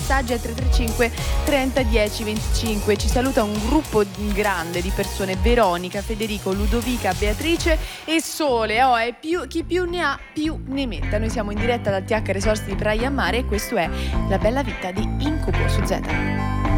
messaggi al 335 30 10 25. Ci saluta un gruppo grande di persone: Veronica, Federico, Ludovica, Beatrice e Sole. Chi più ne ha più ne metta. Noi siamo in diretta dal TH Resort di Praia a Mare e questo è La Bella Vita di Incubo su Z.